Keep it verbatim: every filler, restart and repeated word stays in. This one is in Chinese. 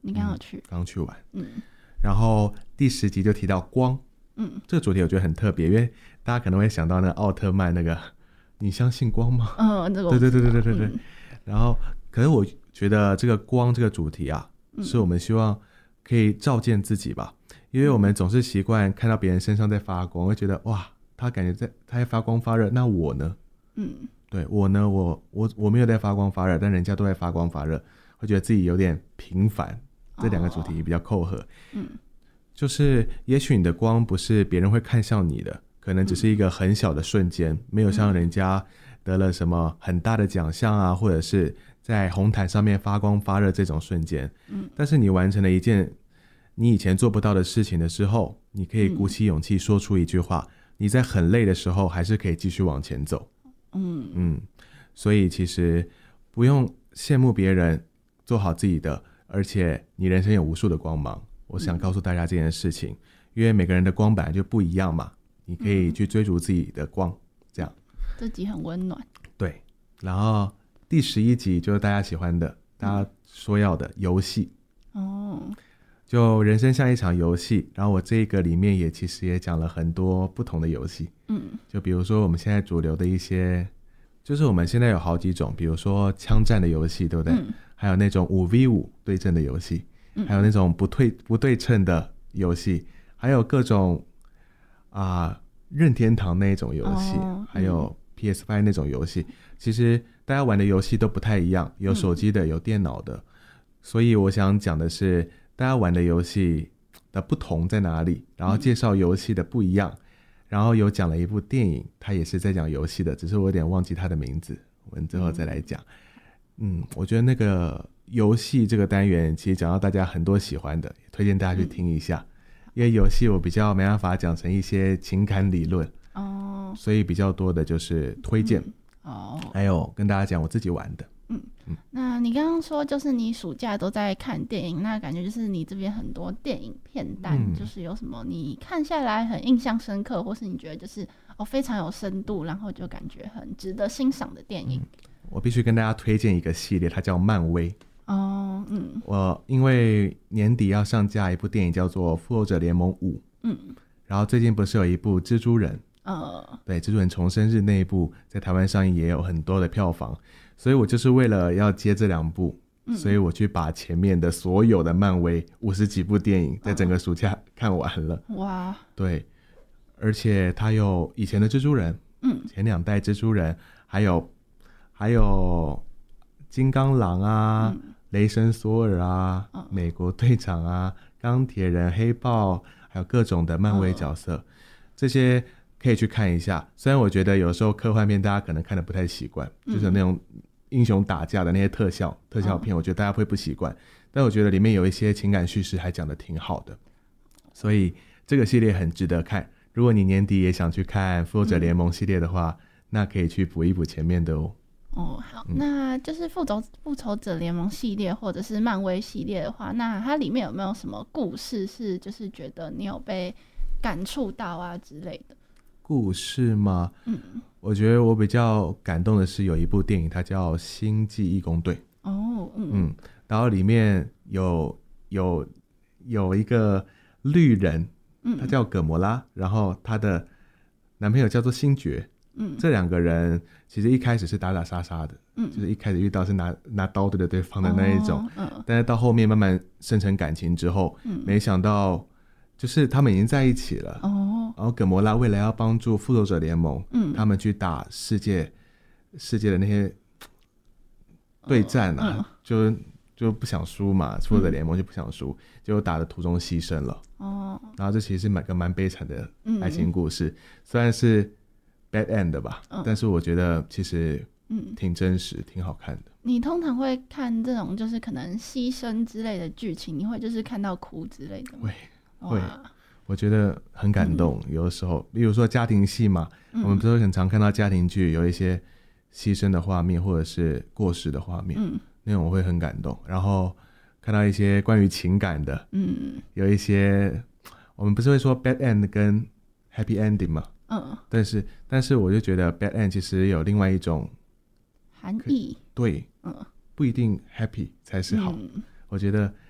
你刚刚有去？ 刚、嗯、去完。 嗯， 然后第十集就提到光， 嗯， 这个主题我觉得很特别，因为大家可能会想到那个奥特曼那个，你相信光吗？ 嗯，这个对对对对对对对。 嗯、 然后，可是我觉得这个光这个主题啊，嗯、是我们希望可以照见自己吧，因为我们总是习惯看到别人身上在发光，会觉得哇，他感觉在他在发光发热，那我呢？嗯，对我呢，我我我没有在发光发热，但人家都在发光发热，会觉得自己有点平凡。这两个主题比较扣合。哦、嗯，就是也许你的光不是别人会看向你的，可能只是一个很小的瞬间，嗯、没有像人家得了什么很大的奖项啊，或者是在红毯上面发光发热这种瞬间。嗯，但是你完成了一件你以前做不到的事情的时候，你可以鼓起勇气说出一句话，嗯、你在很累的时候还是可以继续往前走。嗯嗯，所以其实不用羡慕别人，做好自己的，而且你人生有无数的光芒。我想告诉大家这件事情，嗯、因为每个人的光本来就不一样嘛，你可以去追逐自己的光，这样。 这集很温暖。 对，然后第十一集就是大家喜欢的，大家说要的游戏。哦。就人生像一场游戏，然后我这个里面也其实也讲了很多不同的游戏。嗯，就比如说我们现在主流的一些，就是我们现在有好几种，比如说枪战的游戏，对不对？嗯，还有那种 五 V 五 对阵的游戏，嗯、还有那种不对不对称的游戏，还有各种啊、呃、任天堂那种游戏，哦、还有 P S 五 那种游戏。其实大家玩的游戏都不太一样，有手机的，有电脑的。所以我想讲的是，大家玩的游戏的不同在哪里，然后介绍游戏的不一样，嗯、然后有讲了一部电影，它也是在讲游戏的，只是我有点忘记它的名字，我们之后再来讲。嗯，我觉得那个游戏这个单元其实讲到大家很多喜欢的，也推荐大家去听一下。嗯、因为游戏我比较没办法讲成一些情感理论，哦，所以比较多的就是推荐，嗯、哦，还有跟大家讲我自己玩的。 嗯嗯，那你刚刚说就是你暑假都在看电影，那感觉就是你这边很多电影片单，嗯、就是有什么你看下来很印象深刻，或是你觉得就是哦非常有深度，然后就感觉很值得欣赏的电影。嗯、 我必须跟大家推荐一个系列，它叫漫威。哦，嗯，我因为年底要上架一部电影叫做《复仇者联盟五》，嗯，然后最近不是有一部蜘蛛人，呃，对，蜘蛛人重生日那一部在台湾上映也有很多的票房。所以我就是为了要接这两部，嗯、所以我去把前面的所有的漫威五十几部电影在整个暑假看完了。哇！对，而且它有以前的蜘蛛人，嗯，前两代蜘蛛人，还有还有金刚狼啊、嗯、雷神索尔啊、嗯、美国队长啊、钢铁人、黑豹，还有各种的漫威角色，嗯、这些可以去看一下。虽然我觉得有时候科幻片大家可能看得不太习惯，嗯、就是那种英雄打架的那些特效特效片，我觉得大家会不习惯，哦、但我觉得里面有一些情感叙事还讲得挺好的，所以这个系列很值得看。如果你年底也想去看复仇者联盟系列的话，嗯、那可以去补一补前面的哦。 哦，好，嗯、那就是复仇复仇者联盟系列或者是漫威系列的话，那它里面有没有什么故事是就是觉得你有被感触到啊之类的？ 故事吗？嗯，我觉得我比较感动的是有一部电影，它叫《星际义工队》。哦，嗯嗯，然后里面有有有一个绿人，他叫葛摩拉，嗯、然后他的男朋友叫做星爵。嗯，这两个人其实一开始是打打杀杀的，嗯，就是一开始遇到是拿拿刀对着对方的那一种，哦嗯、但是到后面慢慢生成感情之后，嗯、没想到。就是他们已经在一起了，哦，然后葛摩拉为了要帮助复仇者联盟，嗯，他们去打世界世界的那些对战啊，嗯、就就不想输嘛，复仇者联盟就不想输，嗯、结果打的途中牺牲了，哦，然后这其实是蛮个蛮悲惨的爱情故事，嗯、虽然是 bad end 的吧，嗯、但是我觉得其实挺真实，挺好看的。 你通常会看这种就是可能牺牲之类的剧情，你会就是看到哭之类的吗？ 会。会，我觉得很感动。嗯、有的时候，例如说家庭戏嘛，嗯、我们不是很常看到家庭剧有一些牺牲的画面，或者是过世的画面，嗯、那种我会很感动。然后看到一些关于情感的，嗯、有一些我们不是会说 bad end 跟 happy ending 嘛，嗯、但是但是我就觉得 bad end 其实有另外一种含义， 对，嗯、不一定 happy 才是好。嗯、我觉得